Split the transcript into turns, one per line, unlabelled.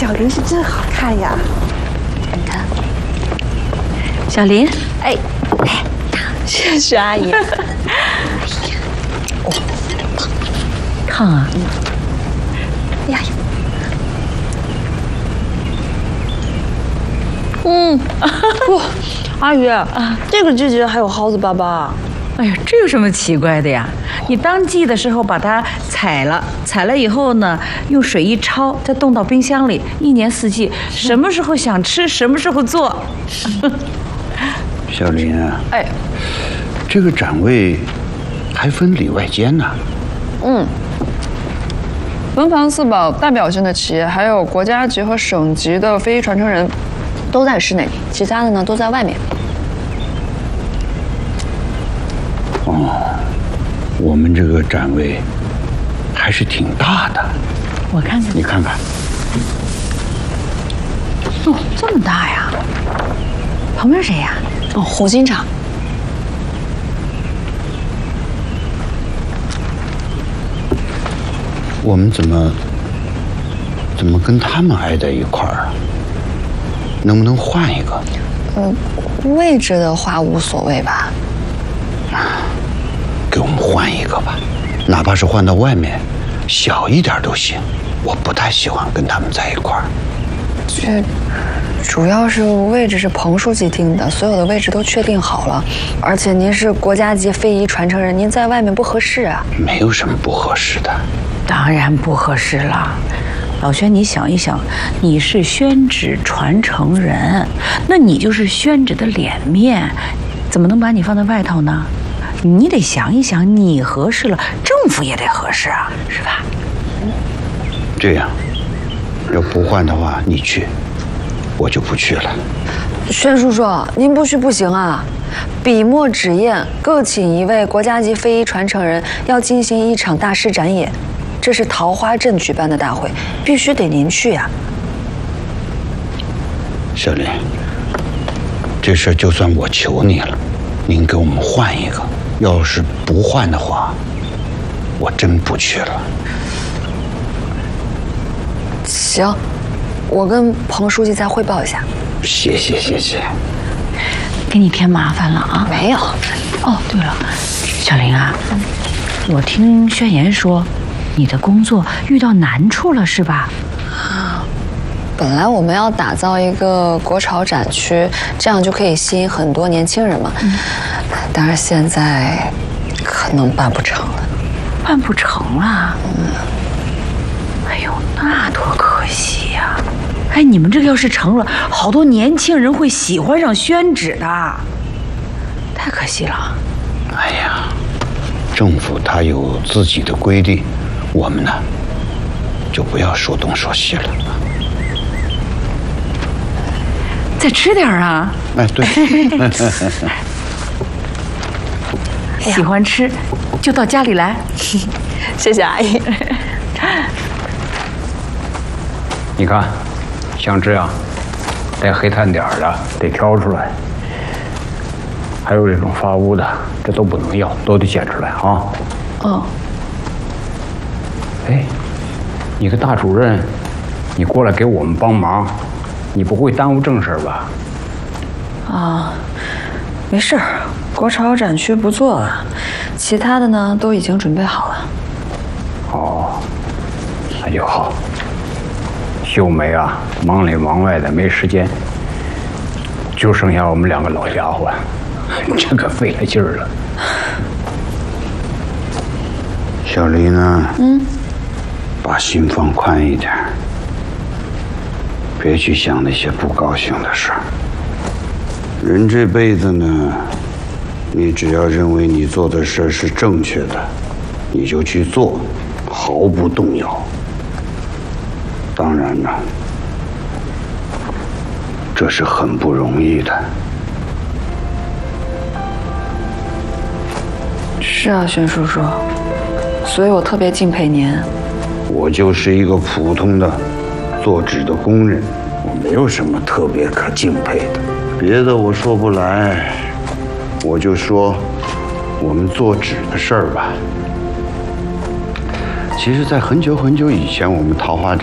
小林是真好看呀！
你看，小林，
哎，谢谢阿姨。
烫啊！
哎呀，
不，阿姨，这个季节还有蒿子粑粑。
哎呀，这有什么奇怪的呀？你当季的时候把它采了以后呢，用水一焯，再冻到冰箱里，一年四季，什么时候想吃什么时候做。
小林啊，
哎，
这个展位还分里外间呢。
文房四宝代表性的企业，还有国家级和省级的非遗传承人，都在室内，其他的呢都在外面。
我们这个展位还是挺大的，
我看看，
你看看。
哦，这么大呀！旁边谁呀？
哦，红星厂。
我们怎么跟他们挨在一块儿啊？能不能换一个？
位置的话无所谓吧。
给我们换一个吧，哪怕是换到外面，小一点都行。我不太喜欢跟他们在一块儿。
这主要是位置是彭书记定的，所有的位置都确定好了。而且您是国家级非遗传承人，您在外面不合适啊。
没有什么不合适的。
当然不合适了。老轩，你想一想，你是宣纸传承人，那你就是宣纸的脸面，怎么能把你放在外头呢？你得想一想，你合适了，政府也得合适啊，是吧？
这样，要不换的话，你去，我就不去了。
宣叔叔，您不去不行啊！笔墨纸砚各请一位国家级非遗传承人，要进行一场大师展演，这是桃花镇举办的大会，必须得您去呀。
小林，这事就算我求你了，您给我们换一个。要是不换的话，我真不去了。
行，我跟彭书记再汇报一下。
谢谢。
给你添麻烦了啊？
没有。
哦，对了，小林啊，我听宣言说，你的工作遇到难处了是吧？
本来我们要打造一个国潮展区，这样就可以吸引很多年轻人嘛。但是现在可能办不成了。
办不成了？哎呦，那多可惜呀！哎，你们这个要是成了，好多年轻人会喜欢上宣纸的，太可惜了。
哎呀，政府它有自己的规定，我们呢就不要说东说西了。
再吃点啊！
哎，对。
喜欢吃就到家里来。
谢谢阿姨。
你看，像这样带黑炭点儿的得挑出来，还有这种发乌的，这都不能要，都得捡出来啊。
哦。
哎，你个大主任，你过来给我们帮忙，你不会耽误正事吧？
啊，没事儿，国潮展区不做了，其他的呢都已经准备好了。
哦，那就好。秀梅啊，忙里忙外的没时间，就剩下我们两个老家伙，这可费了劲儿了。
小黎呢？把心放宽一点，别去想那些不高兴的事儿。人这辈子呢，你只要认为你做的事是正确的，你就去做，毫不动摇。当然了，这是很不容易的。
是啊，宣叔叔，所以我特别敬佩您。
我就是一个普通的做纸的工人，我没有什么特别可敬佩的。别的我说不来，我就说我们做纸的事儿吧。其实，在很久很久以前，我们桃花镇